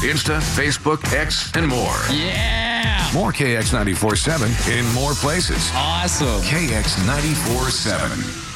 Insta, Facebook, X, and more. Yeah. More KX 94.7 in more places. Awesome. KX 94.7.